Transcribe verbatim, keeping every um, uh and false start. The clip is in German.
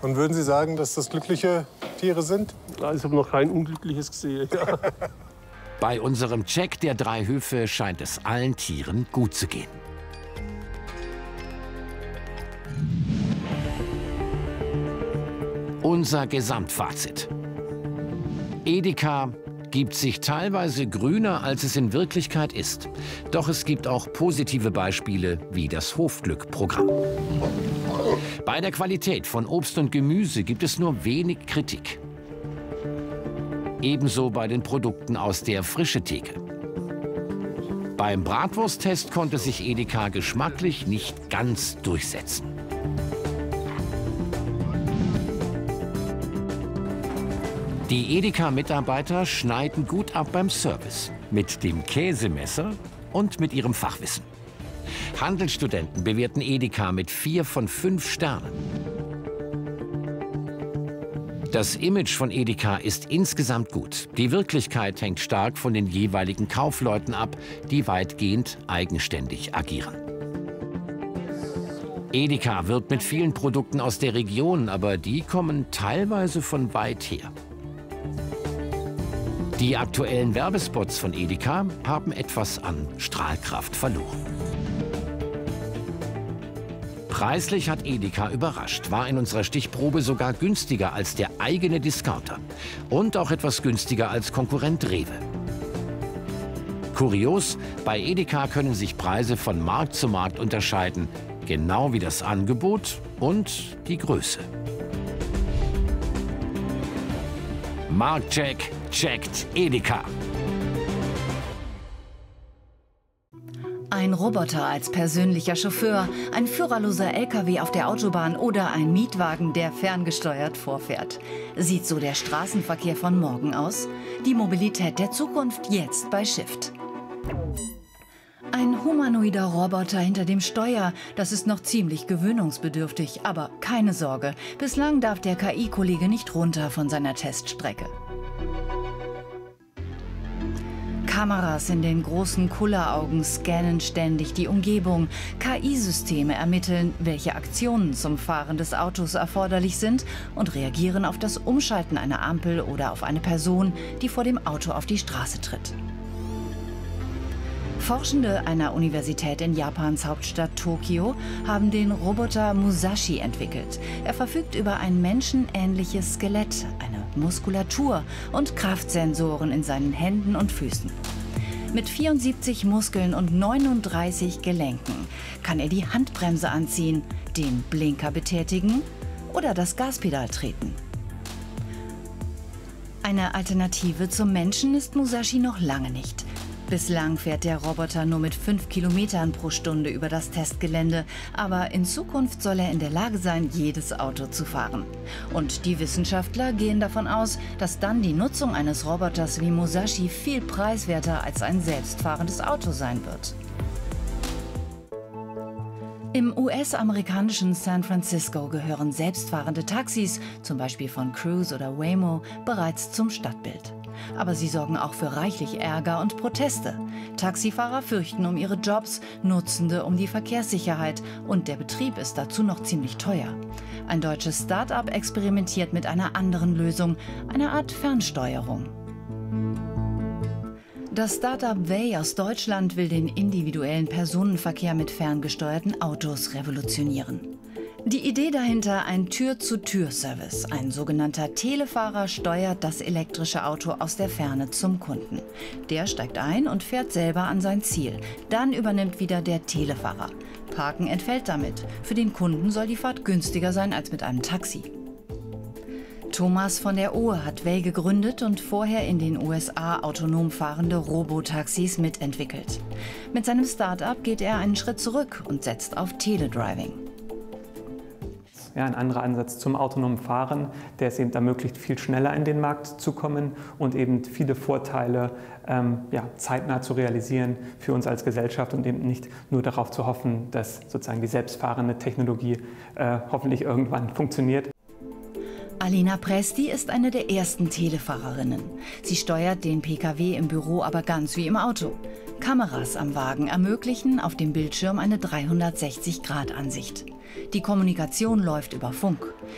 Und würden Sie sagen, dass das glückliche Tiere sind? Also ich habe noch kein Unglückliches gesehen. Ja. Bei unserem Check der drei Höfe scheint es allen Tieren gut zu gehen. Unser Gesamtfazit. Edeka gibt sich teilweise grüner, als es in Wirklichkeit ist. Doch es gibt auch positive Beispiele wie das Hofglück-Programm. Bei der Qualität von Obst und Gemüse gibt es nur wenig Kritik. Ebenso bei den Produkten aus der Frische-Theke. Beim Bratwursttest konnte sich Edeka geschmacklich nicht ganz durchsetzen. Die Edeka-Mitarbeiter schneiden gut ab beim Service, mit dem Käsemesser und mit ihrem Fachwissen. Handelsstudenten bewerten Edeka mit vier von fünf Sternen. Das Image von Edeka ist insgesamt gut. Die Wirklichkeit hängt stark von den jeweiligen Kaufleuten ab, die weitgehend eigenständig agieren. Edeka wirbt mit vielen Produkten aus der Region, aber die kommen teilweise von weit her. Die aktuellen Werbespots von Edeka haben etwas an Strahlkraft verloren. Preislich hat Edeka überrascht, war in unserer Stichprobe sogar günstiger als der eigene Discounter und auch etwas günstiger als Konkurrent Rewe. Kurios, bei Edeka können sich Preise von Markt zu Markt unterscheiden, genau wie das Angebot und die Größe. Marktcheck checkt Edeka. Ein Roboter als persönlicher Chauffeur, ein führerloser L K W auf der Autobahn oder ein Mietwagen, der ferngesteuert vorfährt. Sieht so der Straßenverkehr von morgen aus? Die Mobilität der Zukunft jetzt bei Shift. Ein humanoider Roboter hinter dem Steuer, das ist noch ziemlich gewöhnungsbedürftig. Aber keine Sorge, bislang darf der K I-Kollege nicht runter von seiner Teststrecke. Kameras in den großen Kulleraugen scannen ständig die Umgebung. K I-Systeme ermitteln, welche Aktionen zum Fahren des Autos erforderlich sind und reagieren auf das Umschalten einer Ampel oder auf eine Person, die vor dem Auto auf die Straße tritt. Forschende einer Universität in Japans Hauptstadt Tokio haben den Roboter Musashi entwickelt. Er verfügt über ein menschenähnliches Skelett, eine Muskulatur und Kraftsensoren in seinen Händen und Füßen. Mit vierundsiebzig Muskeln und neununddreißig Gelenken kann er die Handbremse anziehen, den Blinker betätigen oder das Gaspedal treten. Eine Alternative zum Menschen ist Musashi noch lange nicht. Bislang fährt der Roboter nur mit fünf Kilometern pro Stunde über das Testgelände, aber in Zukunft soll er in der Lage sein, jedes Auto zu fahren. Und die Wissenschaftler gehen davon aus, dass dann die Nutzung eines Roboters wie Musashi viel preiswerter als ein selbstfahrendes Auto sein wird. Im U S-amerikanischen San Francisco gehören selbstfahrende Taxis, zum Beispiel von Cruise oder Waymo, bereits zum Stadtbild. Aber sie sorgen auch für reichlich Ärger und Proteste. Taxifahrer fürchten um ihre Jobs, Nutzende um die Verkehrssicherheit und der Betrieb ist dazu noch ziemlich teuer. Ein deutsches Start-up experimentiert mit einer anderen Lösung, einer Art Fernsteuerung. Das Start-up Way aus Deutschland will den individuellen Personenverkehr mit ferngesteuerten Autos revolutionieren. Die Idee dahinter ein Tür-zu-Tür-Service. Ein sogenannter Telefahrer steuert das elektrische Auto aus der Ferne zum Kunden. Der steigt ein und fährt selber an sein Ziel. Dann übernimmt wieder der Telefahrer. Parken entfällt damit. Für den Kunden soll die Fahrt günstiger sein als mit einem Taxi. Thomas von der Ohe hat Way gegründet und vorher in den U S A autonom fahrende Robotaxis mitentwickelt. Mit seinem Start-up geht er einen Schritt zurück und setzt auf Teledriving. Ja, ein anderer Ansatz zum autonomen Fahren, der es eben ermöglicht, viel schneller in den Markt zu kommen und eben viele Vorteile ähm, ja, zeitnah zu realisieren für uns als Gesellschaft und eben nicht nur darauf zu hoffen, dass sozusagen die selbstfahrende Technologie äh, hoffentlich irgendwann funktioniert. Alina Presti ist eine der ersten Telefahrerinnen. Sie steuert den P K W im Büro aber ganz wie im Auto. Kameras am Wagen ermöglichen auf dem Bildschirm eine dreihundertsechzig Grad Ansicht. Die Kommunikation läuft über Funk.